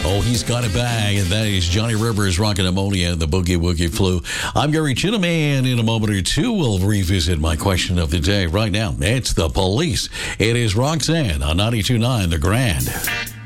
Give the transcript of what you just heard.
Oh, he's got it back, and that is Johnny Rivers, Rockin' Ammonia, and the Boogie Woogie Flu. I'm Gary Chinaman. In a moment or two, we'll revisit my question of the day. Right now, it's the police. It is Roxanne on 92.9 The Grand.